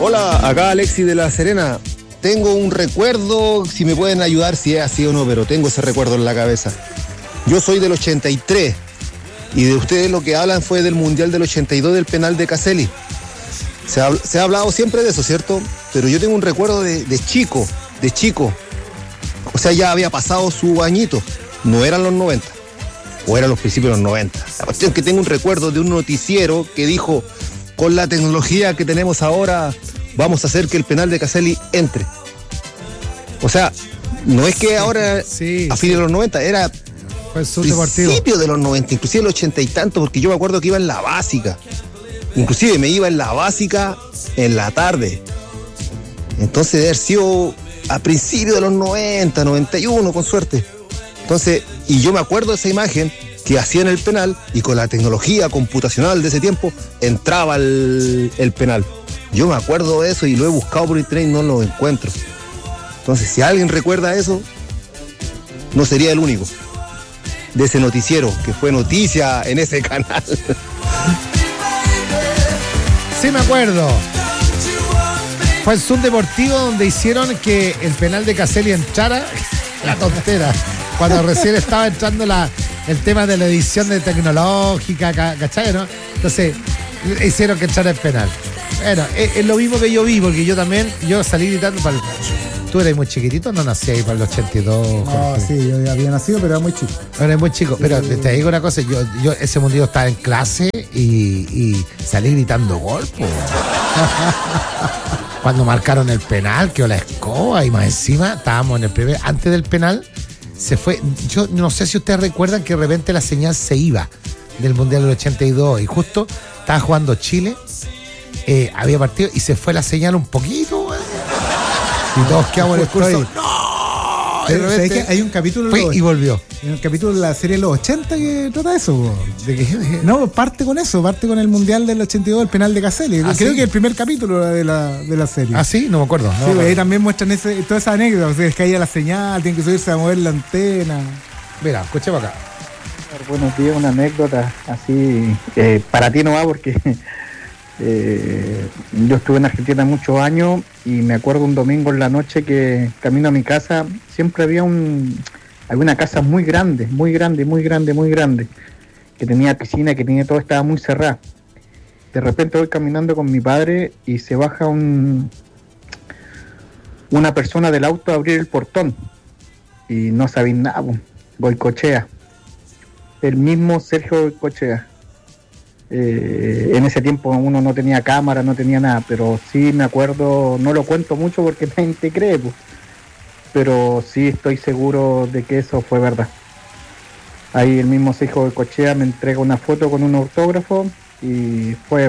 Hola, acá Alexis de La Serena. Tengo un recuerdo, si me pueden ayudar, si es así o no, pero tengo ese recuerdo en la cabeza. Yo soy del 83 y de ustedes lo que hablan fue del Mundial del 82 del penal de Caselli. Se ha hablado siempre de eso, ¿cierto? Pero yo tengo un recuerdo de chico. O sea, ya había pasado su añito. No eran los 90, o eran los principios de los 90. La cuestión es que tengo un recuerdo de un noticiero que dijo: con la tecnología que tenemos ahora, vamos a hacer que el penal de Caselli entre. O sea, no es que ahora, a fines de los 90, era principio de los 90, inclusive el 80 y tanto, porque yo me acuerdo que iba en la básica. Inclusive me iba en la básica en la tarde. Entonces debe haber sido a principios de los 90, 91 con suerte. Entonces, y yo me acuerdo de esa imagen que hacían el penal y con la tecnología computacional de ese tiempo entraba el penal. Yo me acuerdo de eso y lo he buscado por internet y no lo encuentro. Entonces, si alguien recuerda eso, no sería el único de ese noticiero que fue noticia en ese canal. Sí, me acuerdo. Fue el Zoom Deportivo donde hicieron que el penal de Caselli entrara. La tontera. Cuando recién estaba entrando el tema de la edición de tecnológica, ¿cachai, no? Entonces, hicieron que entrara el penal. Bueno, es lo mismo que yo vi, porque yo salí gritando para el... Tú eres muy chiquitito, no nací ahí para el 82. No, Jorge. Sí, yo había nacido, pero era muy chico. Era muy chico, pero te digo una cosa, yo ese mundial estaba en clase y salí gritando gol, po. Cuando marcaron el penal, quedó la escoba y más encima estábamos en el primer, antes del penal, se fue. Yo no sé si ustedes recuerdan que de repente la señal se iba del mundial del 82 y justo estaba jugando Chile, había partido y se fue la señal un poquito, y todos quedamos en el curso. ¡No! Pero repente, ¿sabes que hay un capítulo y volvió? Hay un capítulo de la serie de los 80 que trata eso. ¿De qué? No, parte con eso, parte con el Mundial del 82, el penal de Caselli. Creo que el primer capítulo de la serie. ¿Ah, sí? No me acuerdo. Sí, ahí también muestran toda esa anécdota. O sea, es que caía la señal, tienen que subirse a mover la antena. Mira, escuchemos acá. Buenos días, una anécdota así, para ti no va porque yo estuve en Argentina muchos años y me acuerdo un domingo en la noche que camino a mi casa, siempre había una casa muy grande, que tenía piscina, que tenía todo, estaba muy cerrada. De repente voy caminando con mi padre y se baja una persona del auto a abrir el portón y no sabía nada, Goicoechea, el mismo Sergio Goicoechea. En ese tiempo uno no tenía cámara, no tenía nada, pero sí me acuerdo, no lo cuento mucho porque nadie te cree, pero sí estoy seguro de que eso fue verdad. Ahí el mismo Sergio Goicoechea me entrega una foto con un autógrafo y fue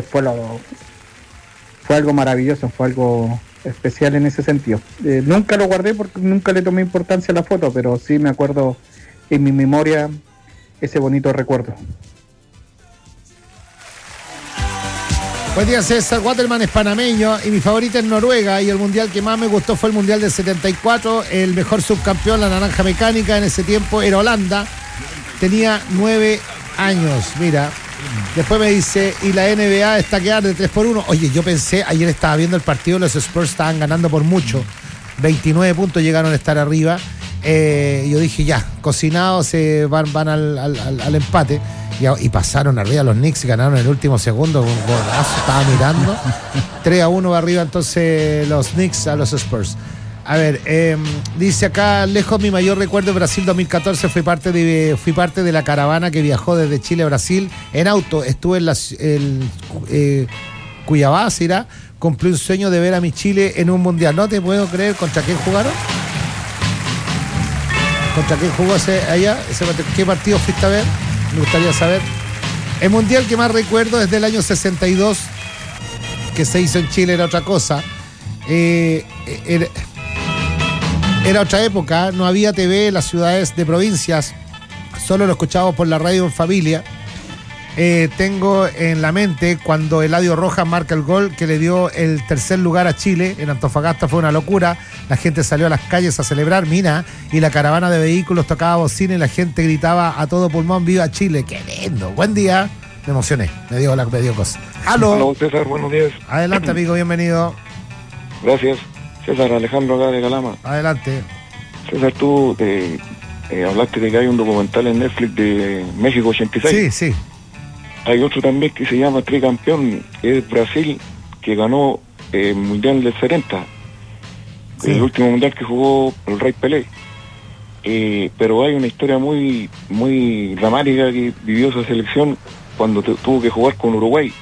algo maravilloso, fue algo especial en ese sentido. Nunca lo guardé porque nunca le tomé importancia a la foto, pero sí me acuerdo en mi memoria ese bonito recuerdo. Buen día, César. Waterman es panameño y mi favorita es Noruega, y el mundial que más me gustó fue el mundial del 74. El mejor subcampeón, la naranja mecánica, en ese tiempo era Holanda. Tenía 9 años, mira. Después me dice, y la NBA está quedando de 3-1. Oye, yo pensé, ayer estaba viendo el partido, los Spurs estaban ganando por mucho. 29 puntos llegaron a estar arriba. Yo dije, ya, cocinados, van al empate. Y pasaron arriba los Knicks y ganaron en el último segundo con un golazo, estaba mirando. 3-1 va arriba entonces los Knicks a los Spurs. A ver, dice acá, lejos mi mayor recuerdo de Brasil 2014, fui parte de la caravana que viajó desde Chile a Brasil en auto. Estuve en Cuiabá, se irá. Cumplí un sueño de ver a mi Chile en un mundial. No te puedo creer. ¿Contra quién jugaron? ¿Contra quién jugó allá? ¿Qué partido fuiste a ver? Me gustaría saber. El mundial que más recuerdo es del año 62, que se hizo en Chile, era otra cosa. Era otra época, no había TV en las ciudades de provincias, solo lo escuchábamos por la radio en familia. Tengo en la mente cuando Eladio Rojas marca el gol que le dio el tercer lugar a Chile en Antofagasta. Fue una locura, la gente salió a las calles a celebrar, mira, y la caravana de vehículos tocaba bocina y la gente gritaba a todo pulmón, ¡viva Chile! ¡Qué lindo! Buen día. Me emocioné, me dio cosas. ¡Aló! Hola, César, buenos días. Adelante, amigo, bienvenido. Gracias. César Alejandro acá de Calama. Adelante. César, tú hablaste de que hay un documental en Netflix de México 86. Sí. Hay otro también que se llama Tricampeón, que es Brasil, que ganó el Mundial del 70. Sí. El último Mundial que jugó el Rey Pelé. Pero hay una historia muy dramática que vivió esa selección cuando tuvo que jugar con Uruguay.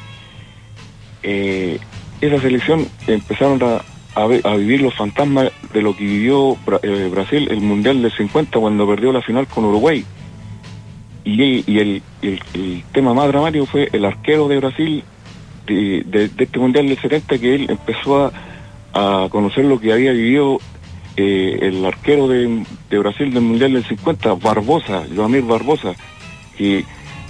Esa selección empezaron a vivir los fantasmas de lo que vivió Brasil el Mundial del 50 cuando perdió la final con Uruguay. Y el tema más dramático fue el arquero de Brasil de este Mundial del 70, que él empezó a conocer lo que había vivido el arquero de Brasil del Mundial del 50, Barbosa, Joamir Barbosa, que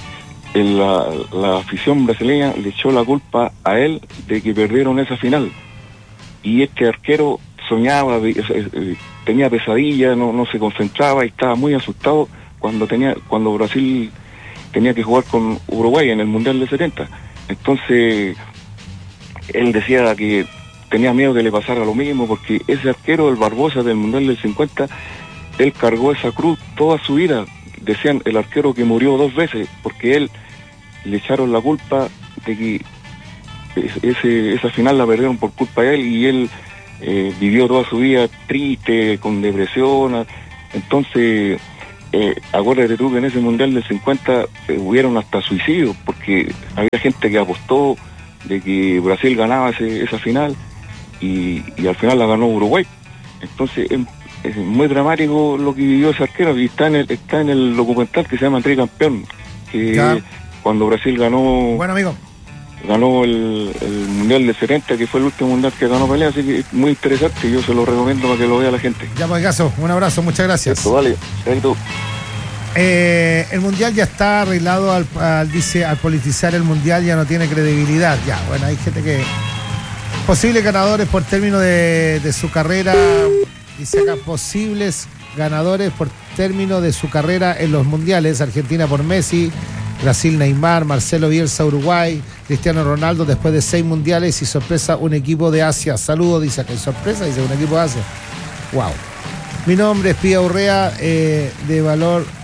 la afición brasileña le echó la culpa a él de que perdieron esa final. Y este arquero soñaba, tenía pesadillas, no se concentraba y estaba muy asustado cuando Brasil tenía que jugar con Uruguay en el Mundial del 70. Entonces él decía que tenía miedo que le pasara lo mismo, porque ese arquero, el Barbosa del Mundial del 50, él cargó esa cruz toda su vida. Decían el arquero que murió 2 veces, porque él le echaron la culpa de que esa final la perdieron por culpa de él, y él vivió toda su vida triste, con depresión. Entonces acuérdate tú que en ese Mundial del 50 hubieron hasta suicidios, porque había gente que apostó de que Brasil ganaba esa final, y al final la ganó Uruguay. Entonces es muy dramático lo que vivió ese arquero, y está en el documental que se llama Tricampeón, que cuando Brasil ganó el Mundial de 70, que fue el último Mundial que ganó Pelé. Así que es muy interesante, yo se lo recomiendo para que lo vea la gente. Ya, pues, caso, un abrazo, muchas gracias. Esto, vale. El Mundial ya está arreglado, dice, al politizar el Mundial ya no tiene credibilidad. Ya, bueno, hay gente que... Posibles ganadores por término de su carrera, dice acá, posibles ganadores por término de su carrera en los mundiales: Argentina por Messi, Brasil Neymar, Marcelo Bielsa Uruguay, Cristiano Ronaldo después de 6 mundiales, y sorpresa un equipo de Asia. Saludos, dice acá, dice un equipo de Asia. Wow. Mi nombre es Pía Urrea, de Valor